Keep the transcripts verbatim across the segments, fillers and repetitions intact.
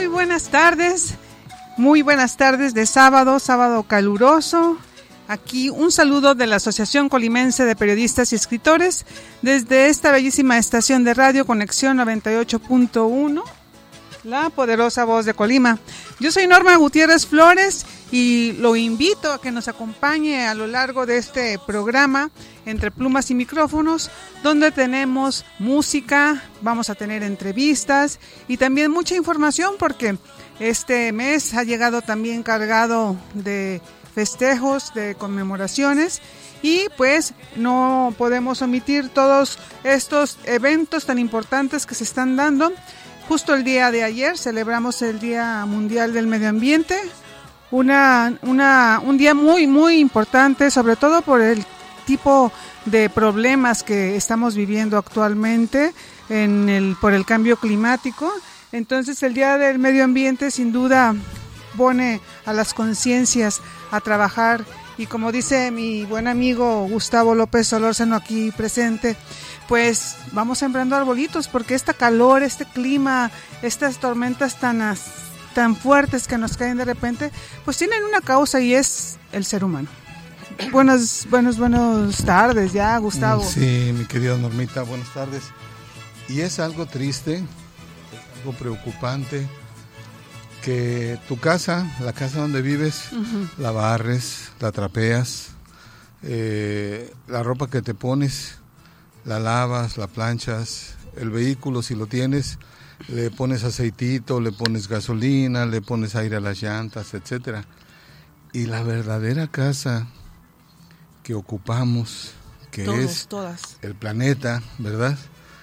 Muy buenas tardes, muy buenas tardes de sábado, sábado caluroso. Aquí un saludo de la Asociación Colimense de Periodistas y Escritores desde esta bellísima estación de radio Conexión noventa y ocho punto uno, la poderosa voz de Colima. Yo soy Norma Gutiérrez Flores y lo invito a que nos acompañe a lo largo de este programa Entre Plumas y Micrófonos, donde tenemos música, vamos a tener entrevistas y también mucha información, porque este mes ha llegado también cargado de festejos, de conmemoraciones, y pues no podemos omitir todos estos eventos tan importantes que se están dando. Justo el día de ayer celebramos el Día Mundial del Medio Ambiente, una, una, un día muy, muy importante, sobre todo por el tipo de problemas que estamos viviendo actualmente en el, por el cambio climático. Entonces el Día del Medio Ambiente sin duda pone a las conciencias a trabajar, y como dice mi buen amigo Gustavo López Solórzano aquí presente, pues vamos sembrando arbolitos, porque esta calor, este clima, estas tormentas tan, tan fuertes que nos caen de repente, pues tienen una causa, y es el ser humano. Buenas, buenos, buenas tardes ya, Gustavo. Sí, mi querida Normita, buenas tardes. Y es algo triste, es algo preocupante, que tu casa, la casa donde vives, uh-huh. la barres, la trapeas, eh, la ropa que te pones, la lavas, la planchas, el vehículo si lo tienes, le pones aceitito, le pones gasolina, le pones aire a las llantas, etcétera. Y la verdadera casa que ocupamos, que Todos, es todas. el planeta, ¿verdad?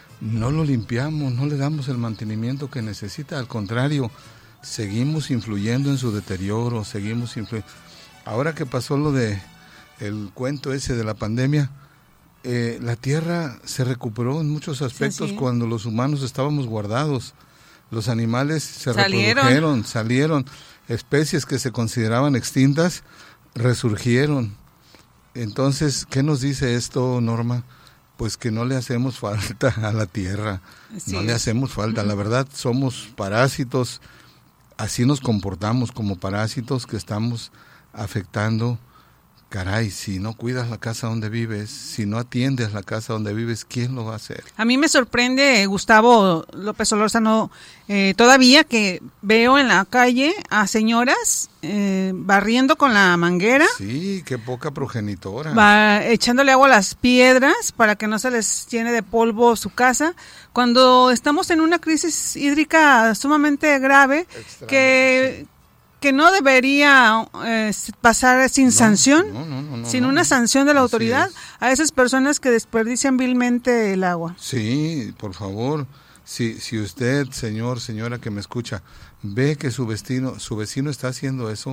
No lo limpiamos, no le damos el mantenimiento que necesita, al contrario, seguimos influyendo en su deterioro, seguimos influyendo. Ahora que pasó lo de el cuento ese de la pandemia, eh, la Tierra se recuperó en muchos aspectos, sí, sí. Cuando los humanos estábamos guardados. Los animales se salieron. reprodujeron, salieron, especies que se consideraban extintas resurgieron. Entonces, ¿qué nos dice esto, Norma? Pues que no le hacemos falta a la Tierra, sí, no le hacemos falta. La verdad, somos parásitos. Así nos comportamos, como parásitos que estamos afectando. Caray, si no cuidas la casa donde vives, si no atiendes la casa donde vives, ¿quién lo va a hacer? A mí me sorprende, Gustavo López Solórzano, eh, todavía que veo en la calle a señoras eh, barriendo con la manguera. Sí, qué poca progenitora. Va echándole agua a las piedras para que no se les llene de polvo su casa, cuando estamos en una crisis hídrica sumamente grave. Extraño, que... Sí. que no debería eh, pasar sin no, sanción, no, no, no, no, sin no, una sanción de la autoridad es. a esas personas que desperdician vilmente el agua. Sí, por favor, si si usted, señor, señora que me escucha, ve que su vecino, su vecino está haciendo eso,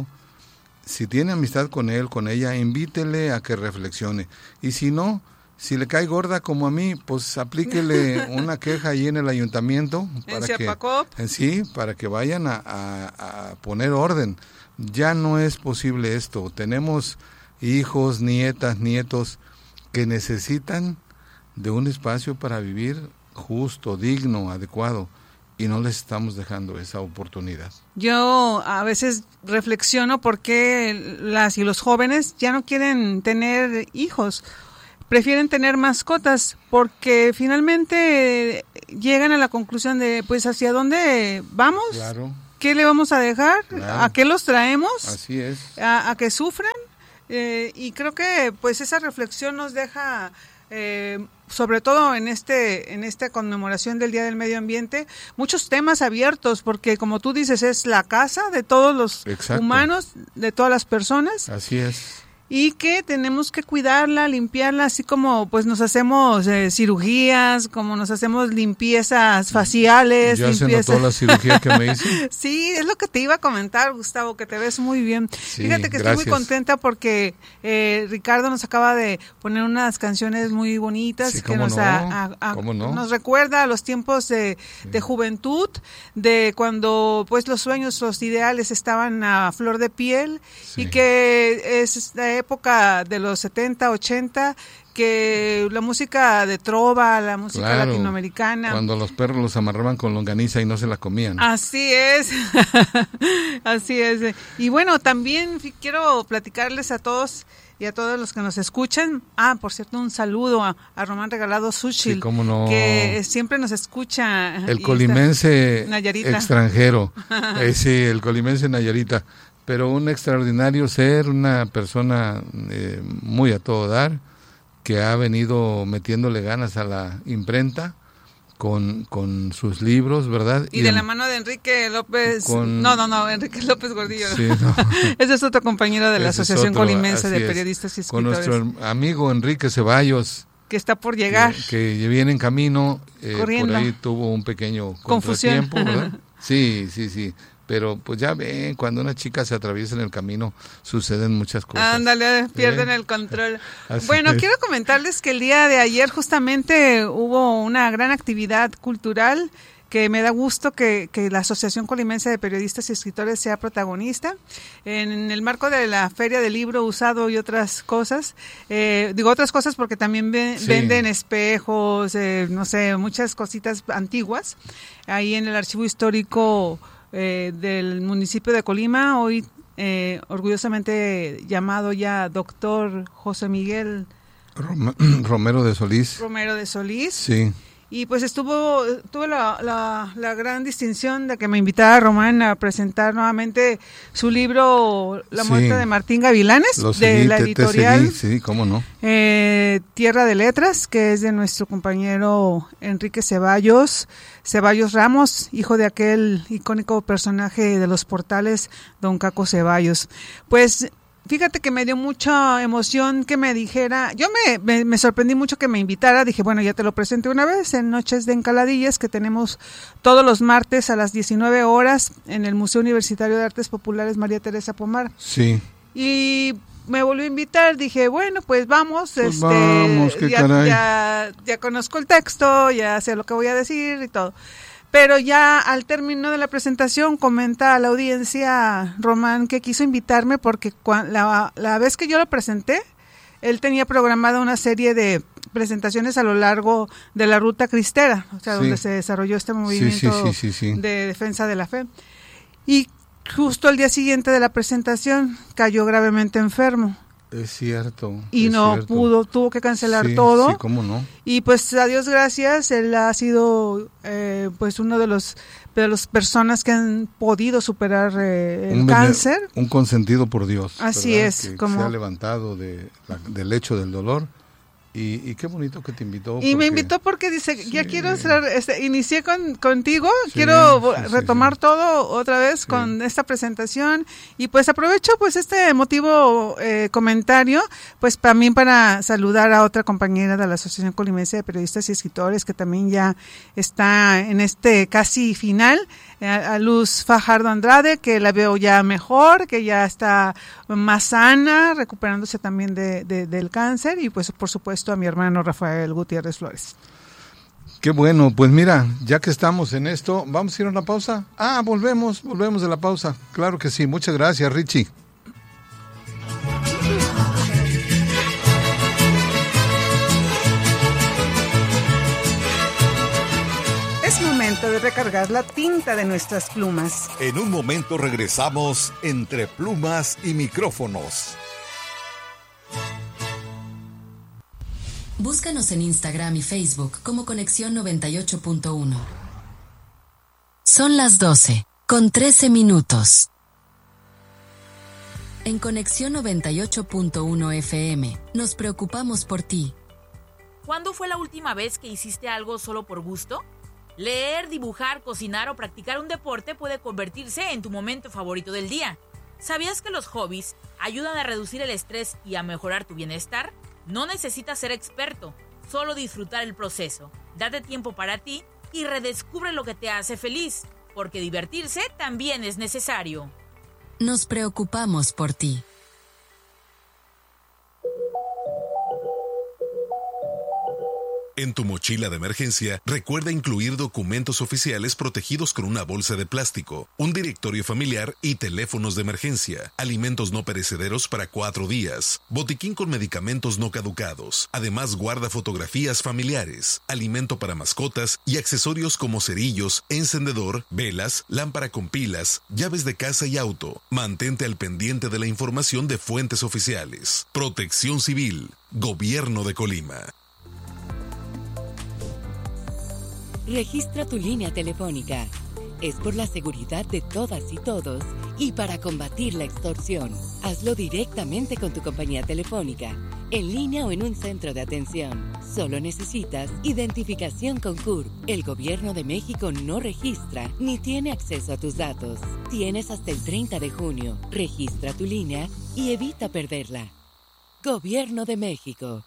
si tiene amistad con él, con ella, invítele a que reflexione. Y si no, si le cae gorda como a mí, pues aplíquele una queja ahí en el ayuntamiento para ¿En Ciapacop? que sí, para que vayan a, a, a poner orden. Ya no es posible esto. Tenemos hijos, nietas, nietos que necesitan de un espacio para vivir justo, digno, adecuado, y no les estamos dejando esa oportunidad. Yo a veces reflexiono por qué las y los jóvenes ya no quieren tener hijos. Prefieren tener mascotas, porque finalmente llegan a la conclusión de, pues, ¿hacia dónde vamos? Claro. ¿Qué le vamos a dejar? Claro. ¿A qué los traemos? Así es. ¿A, a que sufran? Eh, y creo que, pues, esa reflexión nos deja, eh, sobre todo en este en esta conmemoración del Día del Medio Ambiente, muchos temas abiertos, porque, como tú dices, es la casa de todos los Exacto. humanos, de todas las personas. Así es. Y que tenemos que cuidarla, limpiarla, así como pues nos hacemos eh, cirugías, como nos hacemos limpiezas faciales. Ya limpieza... se notó la cirugía que me hice. Sí, es lo que te iba a comentar, Gustavo, que te ves muy bien. Sí, fíjate que gracias. Estoy muy contenta porque eh, Ricardo nos acaba de poner unas canciones muy bonitas, sí, que nos, no, a, a, a, no? nos recuerda a los tiempos de, sí. de juventud, de cuando pues los sueños, los ideales estaban a flor de piel, sí. y que es, época de los setenta, ochenta, que la música de trova, la música claro, latinoamericana. Cuando los perros los amarraban con longaniza y no se la comían. Así es, así es. Y bueno, también quiero platicarles a todos y a todos los que nos escuchan. Ah, por cierto, un saludo a, a Román Regalado Sushil, sí, cómo no, que siempre nos escucha. El colimense Nayarita. extranjero, eh, sí, el colimense Nayarita, pero un extraordinario ser, una persona eh, muy a todo dar, que ha venido metiéndole ganas a la imprenta con, con sus libros, ¿verdad? Y, y de en, la mano de Enrique López, con, no, no, no, Enrique López Gordillo. Sí, no. Ese es otro compañero de la Ese Asociación otro, Colimense de Periodistas y Escritores. Con nuestro amigo Enrique Ceballos. Que está por llegar. Que, que viene en camino, eh, por ahí tuvo un pequeño confusión, ¿verdad? Sí, sí, sí. Pero pues ya ven, cuando una chica se atraviesa en el camino, suceden muchas cosas. Ándale, pierden ¿Eh? el control. Bueno, es. quiero comentarles que el día de ayer justamente hubo una gran actividad cultural que me da gusto que, que la Asociación Colimense de Periodistas y Escritores sea protagonista. En el marco de la Feria del Libro Usado y otras cosas, eh, digo otras cosas porque también ve, sí. venden espejos, eh, no sé, muchas cositas antiguas. Ahí en el Archivo Histórico Eh, del municipio de Colima, hoy eh, orgullosamente llamado ya doctor José Miguel Rom- Romero de Solís. Romero de Solís. Sí. Y pues estuvo, tuve la, la, la gran distinción de que me invitara Román a presentar nuevamente su libro La muerte sí. de Martín Gavilanes, Lo de seguí, la te, editorial te seguí, sí, cómo no. Eh, Tierra de Letras, que es de nuestro compañero Enrique Ceballos, Ceballos Ramos, hijo de aquel icónico personaje de los portales, don Caco Ceballos. Pues fíjate que me dio mucha emoción que me dijera, yo me, me, me sorprendí mucho que me invitara, dije, bueno, ya te lo presenté una vez en Noches de Encaladillas, que tenemos todos los martes a las diecinueve horas en el Museo Universitario de Artes Populares María Teresa Pomar. Sí. Y me volvió a invitar, dije, bueno, pues vamos, pues este, vamos, qué ya, caray. ya, ya conozco el texto, ya sé lo que voy a decir y todo. Pero ya al término de la presentación comenta a la audiencia Román que quiso invitarme porque la, la vez que yo lo presenté, él tenía programada una serie de presentaciones a lo largo de la Ruta Cristera, o sea, sí. donde se desarrolló este movimiento sí, sí, sí, sí, sí. de defensa de la fe. Y justo al día siguiente de la presentación cayó gravemente enfermo. Es cierto. Y es no cierto. pudo, tuvo que cancelar sí, todo. Sí, cómo no. Y pues a Dios gracias, él ha sido eh, pues uno de los de las personas que han podido superar eh, el un cáncer. Bene, un consentido por Dios. Así ¿verdad? es. Que como se ha levantado de la, del lecho del dolor. Y, y qué bonito que te invitó. Y porque, me invitó porque dice, sí. ya quiero hacer, este, inicié con, contigo, sí, quiero sí, retomar sí, sí. todo otra vez sí. con esta presentación y pues aprovecho pues este emotivo eh, comentario, pues también para saludar a otra compañera de la Asociación Colimense de Periodistas y Escritores que también ya está en este casi final, a, a Luz Fajardo Andrade, que la veo ya mejor, que ya está más sana, recuperándose también de, de, del cáncer y pues por supuesto a mi hermano Rafael Gutiérrez Flores. Qué bueno, pues mira, ya que estamos en esto, ¿vamos a ir a una pausa? Ah, volvemos, volvemos de la pausa. Claro que sí, muchas gracias, Richie. Es momento de recargar la tinta de nuestras plumas. En un momento regresamos entre plumas y micrófonos. Búscanos en Instagram y Facebook como Conexión noventa y ocho punto uno. Son las doce, con trece minutos. En Conexión noventa y ocho punto uno F M, nos preocupamos por ti. ¿Cuándo fue la última vez que hiciste algo solo por gusto? Leer, dibujar, cocinar o practicar un deporte puede convertirse en tu momento favorito del día. ¿Sabías que los hobbies ayudan a reducir el estrés y a mejorar tu bienestar? No necesitas ser experto, solo disfrutar el proceso. Date tiempo para ti y redescubre lo que te hace feliz, porque divertirse también es necesario. Nos preocupamos por ti. En tu mochila de emergencia, recuerda incluir documentos oficiales protegidos con una bolsa de plástico, un directorio familiar y teléfonos de emergencia, alimentos no perecederos para cuatro días, botiquín con medicamentos no caducados. Además, guarda fotografías familiares, alimento para mascotas y accesorios como cerillos, encendedor, velas, lámpara con pilas, llaves de casa y auto. Mantente al pendiente de la información de fuentes oficiales. Protección Civil, Gobierno de Colima. Registra tu línea telefónica. Es por la seguridad de todas y todos y para combatir la extorsión. Hazlo directamente con tu compañía telefónica, en línea o en un centro de atención. Solo necesitas identificación con C U R P. El Gobierno de México no registra ni tiene acceso a tus datos. Tienes hasta el treinta de junio. Registra tu línea y evita perderla. Gobierno de México.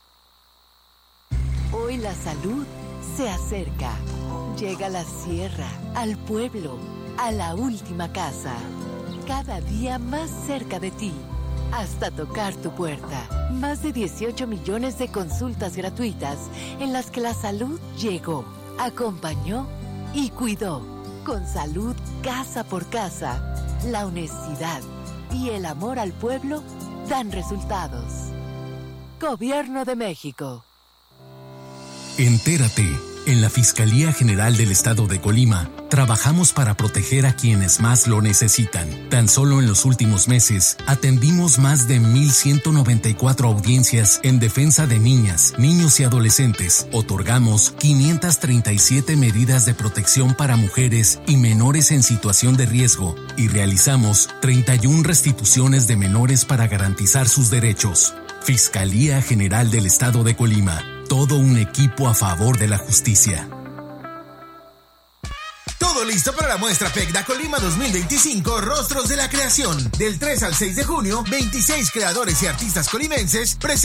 Hoy la salud se acerca. Llega a la sierra, al pueblo, a la última casa. Cada día más cerca de ti, hasta tocar tu puerta. Más de dieciocho millones de consultas gratuitas en las que la salud llegó, acompañó y cuidó. Con salud casa por casa, la honestidad y el amor al pueblo dan resultados. Gobierno de México. Entérate. En la Fiscalía General del Estado de Colima, trabajamos para proteger a quienes más lo necesitan. Tan solo en los últimos meses, atendimos más de mil ciento noventa y cuatro audiencias en defensa de niñas, niños y adolescentes. Otorgamos quinientas treinta y siete medidas de protección para mujeres y menores en situación de riesgo y realizamos treinta y una restituciones de menores para garantizar sus derechos. Fiscalía General del Estado de Colima. Todo un equipo a favor de la justicia. Todo listo para la muestra PECDA Colima dos mil veinticinco, Rostros de la Creación. Del tres al seis de junio, veintiséis creadores y artistas colimenses presentan